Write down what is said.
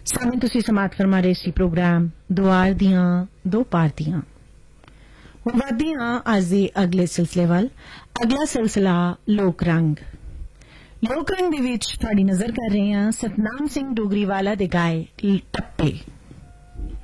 सामने तुसी समात फरमा रहे सी प्रोग्राम दुआर दियां दो पार्टियां हुण वधदे हां अज दे अगले सिलसिले वल। अगला सिलसिला लोक रंग दे विच तुहाडी नजर कर रहे हां सतनाम सिंह डोगरीवाला दे गाए टप्पे।